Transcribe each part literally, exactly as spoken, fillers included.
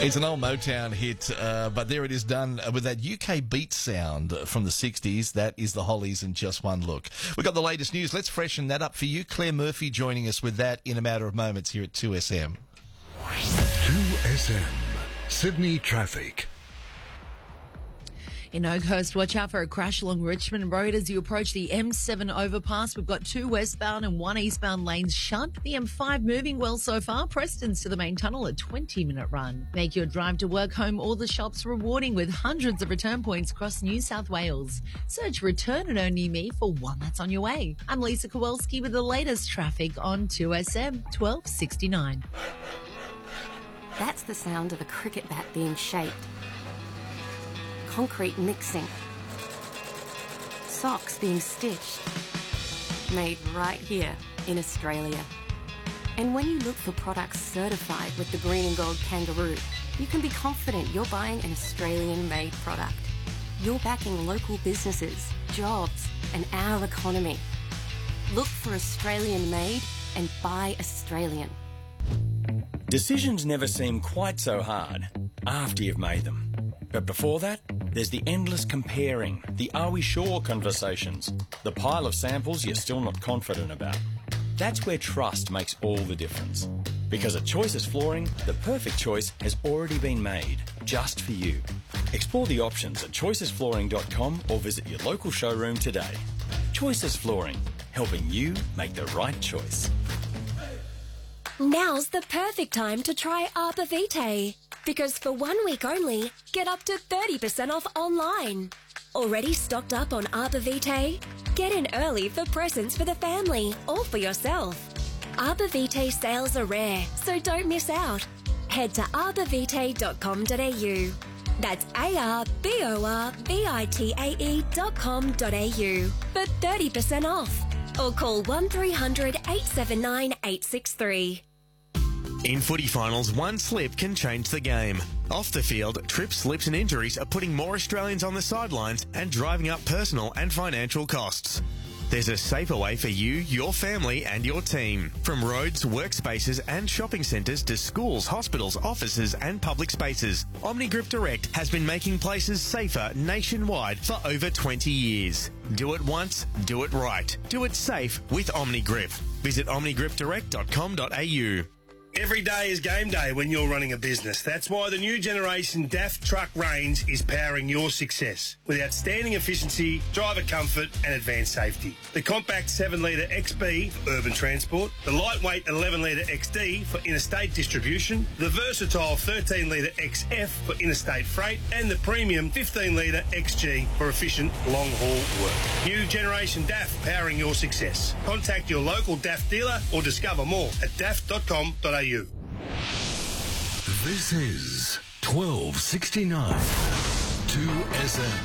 It's an old Motown hit, uh, but there it is done with that U K beat sound from the sixties. That is the Hollies and Just One Look. We've got the latest news. Let's freshen that up for you. Claire Murphy joining us with that in a matter of moments here at two S M. two S M, Sydney traffic. In Oakhurst, watch out for a crash along Richmond Road as you approach the M seven overpass. We've got two westbound and one eastbound lanes shut. The M five moving well so far. Preston's to the main tunnel, a twenty-minute run. Make your drive to work, home, or the shops rewarding with hundreds of return points across New South Wales. Search Return and Earn Near Me for one that's on your way. I'm Lisa Kowalski with the latest traffic on two S M twelve sixty-nine. That's the sound of a cricket bat being shaped. Concrete mixing, socks being stitched, made right here in Australia. And when you look for products certified with the green and gold kangaroo, you can be confident you're buying an Australian-made product. You're backing local businesses, jobs, and our economy. Look for Australian-made and buy Australian. Decisions never seem quite so hard after you've made them. But before that, there's the endless comparing, the are we sure conversations, the pile of samples you're still not confident about. That's where trust makes all the difference. Because at Choices Flooring, the perfect choice has already been made, just for you. Explore the options at choices flooring dot com or visit your local showroom today. Choices Flooring, helping you make the right choice. Now's the perfect time to try Arbor Vitae. Because for one week only, get up to thirty percent off online. Already stocked up on Arbor Vitae? Get in early for presents for the family or for yourself. Arbor Vitae sales are rare, so don't miss out. Head to arbor vitae dot com dot a u. That's A R B O R V I T A E dot com dot a u for thirty percent off. Or call one three hundred eight seven nine eight six three. In footy finals, one slip can change the game. Off the field, trips, slips and injuries are putting more Australians on the sidelines and driving up personal and financial costs. There's a safer way for you, your family and your team. From roads, workspaces and shopping centres to schools, hospitals, offices and public spaces, OmniGrip Direct has been making places safer nationwide for over twenty years. Do it once, do it right. Do it safe with OmniGrip. Visit omni grip direct dot com dot a u. Every day is game day when you're running a business. That's why the new generation D A F truck range is powering your success with outstanding efficiency, driver comfort and advanced safety. The compact seven litre X B for urban transport, the lightweight eleven litre X D for interstate distribution, the versatile thirteen litre X F for interstate freight and the premium fifteen litre X G for efficient long-haul work. New generation D A F powering your success. Contact your local D A F dealer or discover more at d a f dot com dot a u. This is twelve sixty-nine, two S M.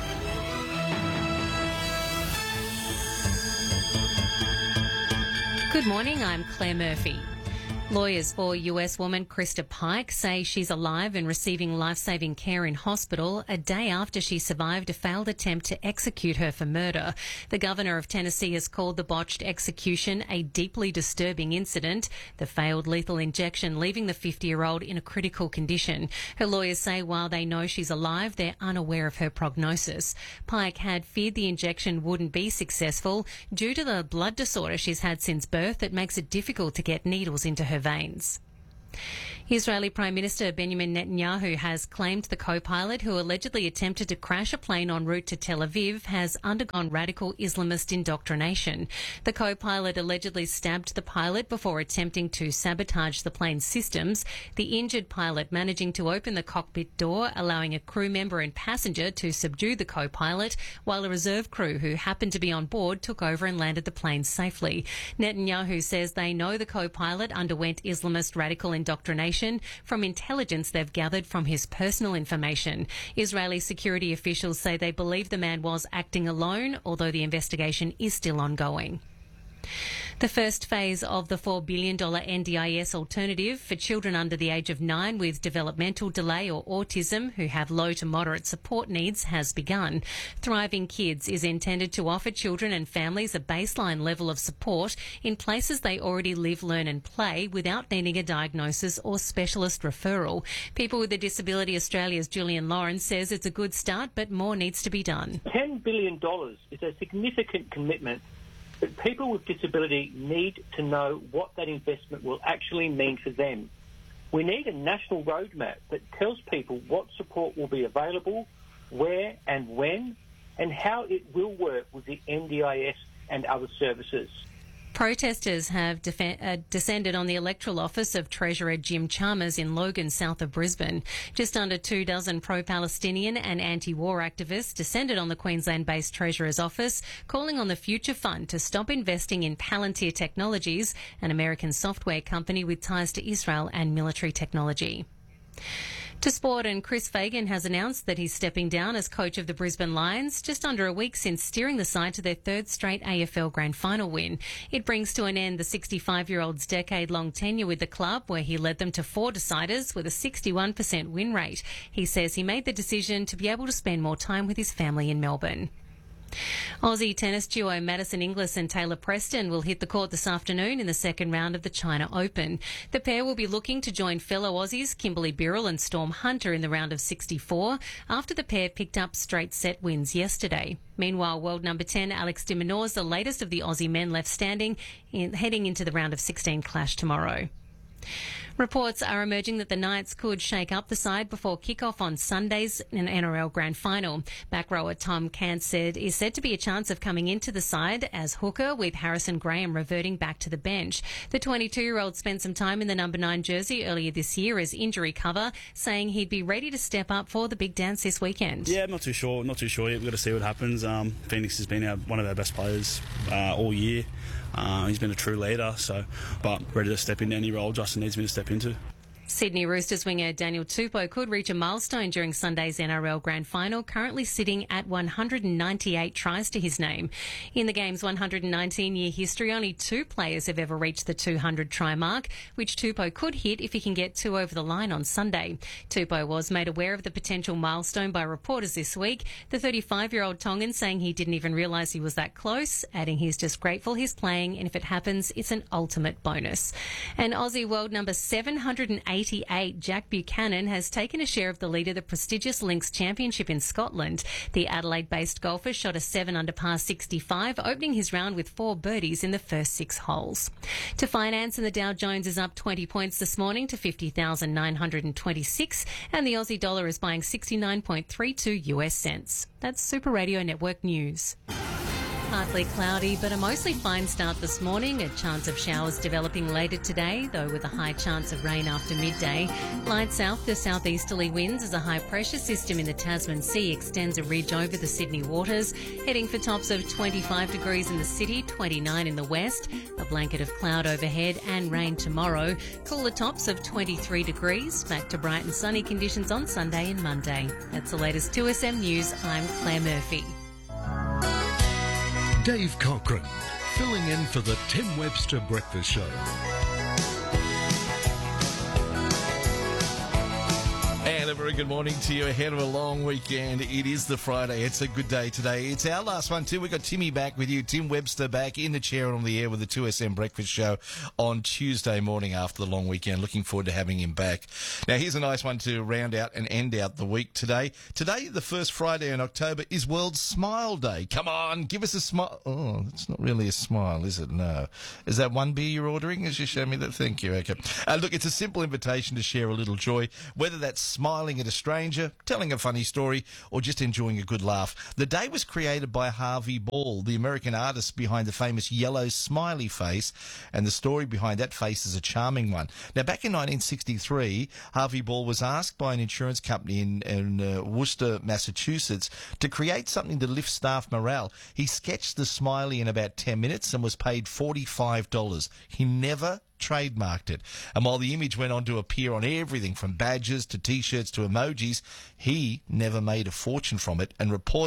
Good morning, I'm Claire Murphy. Lawyers for U S woman Krista Pike say she's alive and receiving life-saving care in hospital a day after she survived a failed attempt to execute her for murder. The governor of Tennessee has called the botched execution a deeply disturbing incident, the failed lethal injection leaving the fifty-year-old in a critical condition. Her lawyers say while they know she's alive, they're unaware of her prognosis. Pike had feared the injection wouldn't be successful due to the blood disorder she's had since birth that makes it difficult to get needles into her veins. Israeli Prime Minister Benjamin Netanyahu has claimed the co-pilot who allegedly attempted to crash a plane en route to Tel Aviv has undergone radical Islamist indoctrination. The co-pilot allegedly stabbed the pilot before attempting to sabotage the plane's systems, the injured pilot managing to open the cockpit door, allowing a crew member and passenger to subdue the co-pilot, while a reserve crew who happened to be on board took over and landed the plane safely. Netanyahu says they know the co-pilot underwent Islamist radical indoctrination from intelligence they've gathered from his personal information. Israeli security officials say they believe the man was acting alone, although the investigation is still ongoing. The first phase of the four billion dollars N D I S alternative for children under the age of nine with developmental delay or autism who have low to moderate support needs has begun. Thriving Kids is intended to offer children and families a baseline level of support in places they already live, learn and play without needing a diagnosis or specialist referral. People with a Disability Australia's Julian Lawrence says it's a good start, but more needs to be done. ten billion dollars is a significant commitment, but people with disability need to know what that investment will actually mean for them. We need a national roadmap that tells people what support will be available, where and when, and how it will work with the N D I S and other services. Protesters have defe- uh, descended on the electoral office of Treasurer Jim Chalmers in Logan, south of Brisbane. Just under two dozen pro-Palestinian and anti-war activists descended on the Queensland-based Treasurer's office, calling on the Future Fund to stop investing in Palantir Technologies, an American software company with ties to Israel and military technology. To sport, and Chris Fagan has announced that he's stepping down as coach of the Brisbane Lions just under a week since steering the side to their third straight A F L Grand Final win. It brings to an end the sixty-five-year-old's decade-long tenure with the club, where he led them to four deciders with a sixty-one percent win rate. He says he made the decision to be able to spend more time with his family in Melbourne. Aussie tennis duo Madison Inglis and Taylor Preston will hit the court this afternoon in the second round of the China Open. The pair will be looking to join fellow Aussies Kimberly Birrell and Storm Hunter in the round of sixty-four after the pair picked up straight set wins yesterday. Meanwhile, world number ten Alex de Minaur is the latest of the Aussie men left standing, in, heading into the round of sixteen clash tomorrow. Reports are emerging that the Knights could shake up the side before kick-off on Sunday's N R L Grand Final. Back rower Tom Cant said is said to be a chance of coming into the side as hooker, with Harrison Graham reverting back to the bench. The twenty-two-year-old spent some time in the number nine jersey earlier this year as injury cover, saying he'd be ready to step up for the big dance this weekend. Yeah, I'm not too sure. Not too sure yet. We've got to see what happens. Um, Phoenix has been our, one of our best players uh, all year. Uh, he's been a true leader, so but ready to step into any role Justin needs me to step into. Sydney Roosters winger Daniel Tupou could reach a milestone during Sunday's N R L Grand Final, currently sitting at one hundred ninety-eight tries to his name. In the game's one hundred nineteen-year history, only two players have ever reached the two hundred try mark, which Tupou could hit if he can get two over the line on Sunday. Tupou was made aware of the potential milestone by reporters this week, the thirty-five-year-old Tongan saying he didn't even realise he was that close, adding he's just grateful he's playing, and if it happens, it's an ultimate bonus. And Aussie world number seven hundred eighty-eight, Jack Buchanan, has taken a share of the lead of the prestigious Links Championship in Scotland. The Adelaide-based golfer shot a seven under par sixty-five, opening his round with four birdies in the first six holes. To finance, and the Dow Jones is up twenty points this morning to fifty thousand nine hundred twenty-six, and the Aussie dollar is buying sixty-nine point three two U S cents. That's Super Radio Network News. Partly cloudy, but a mostly fine start this morning. A chance of showers developing later today, though with a high chance of rain after midday. Light south to southeasterly winds as a high pressure system in the Tasman Sea extends a ridge over the Sydney waters, heading for tops of twenty-five degrees in the city, twenty-nine in the west. A blanket of cloud overhead and rain tomorrow. Cooler tops of twenty-three degrees. Back to bright and sunny conditions on Sunday and Monday. That's the latest two S M News. I'm Claire Murphy. Dave Cochran, filling in for the Tim Webster Breakfast Show. And a very good morning to you ahead of a long weekend. It is the Friday. It's a good day today. It's our last one too. We've got Timmy back with you. Tim Webster back in the chair and on the air with the two S M Breakfast Show on Tuesday morning after the long weekend. Looking forward to having him back. Now, here's a nice one to round out and end out the week today. Today, the first Friday in October, is World Smile Day. Come on, give us a smile. Oh, it's not really a smile, is it? No. Is that one beer you're ordering as you show me that? Thank you. Okay. Uh, look, it's a simple invitation to share a little joy, whether that's smiling at a stranger, telling a funny story, or just enjoying a good laugh. The day was created by Harvey Ball, the American artist behind the famous yellow smiley face, and the story behind that face is a charming one. Now, back in nineteen sixty-three, Harvey Ball was asked by an insurance company in, in uh, Worcester, Massachusetts, to create something to lift staff morale. He sketched the smiley in about ten minutes and was paid forty-five dollars. He never trademarked it. And while the image went on to appear on everything from badges to T-shirts to emojis, he never made a fortune from it, and reportedly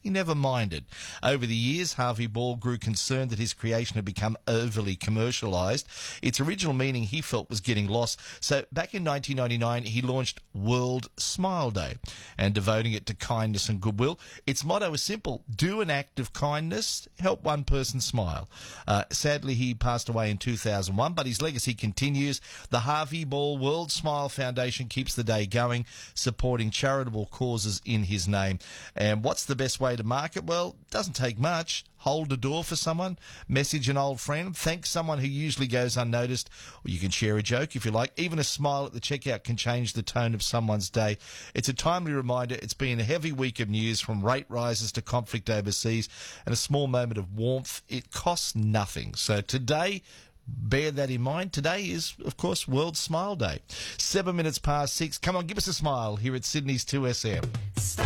he never minded. Over the years, Harvey Ball grew concerned that his creation had become overly commercialised. Its original meaning, he felt, was getting lost. So back in nineteen ninety-nine, he launched World Smile Day, and devoting it to kindness and goodwill. Its motto is simple: do an act of kindness, help one person smile. Uh, sadly, he passed away in two thousand one, but his legacy continues. The Harvey Ball World Smile Foundation keeps the day going, supporting charitable causes in his name. And what's the best way to mark it? Well, it doesn't take much. Hold a door for someone, message an old friend, thank someone who usually goes unnoticed, or you can share a joke if you like. Even a smile at the checkout can change the tone of someone's day. It's a timely reminder. It's been a heavy week of news, from rate rises to conflict overseas, and a small moment of warmth. It costs nothing. So today, bear that in mind. Today is, of course, World Smile Day. Seven minutes past six. Come on, give us a smile here at Sydney's two S M.